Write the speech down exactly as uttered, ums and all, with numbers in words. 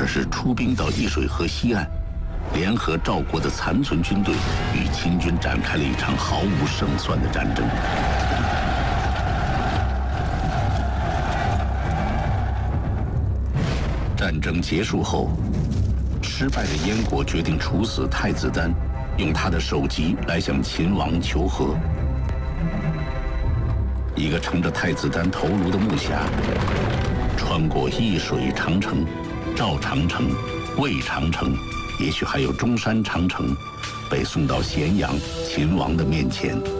是出兵到易水河西岸，联合赵国的残存军队，与秦军展开了一场毫无胜算的战争。战争结束后，失败的燕国决定处死太子丹，用他的首级来向秦王求和。一个盛着太子丹头颅的木匣，穿过易水长城、赵长城、魏长城，也许还有中山长城，被送到咸阳秦王的面前。